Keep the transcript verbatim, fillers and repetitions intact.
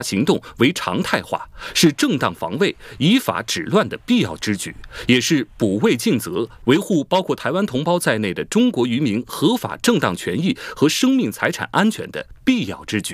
行动为常态化，是正当防卫、以法治乱的必要之举，也是补位尽责、维护包括台湾同胞在内的中国渔民合法正当权益和生命财产安全的必要之举。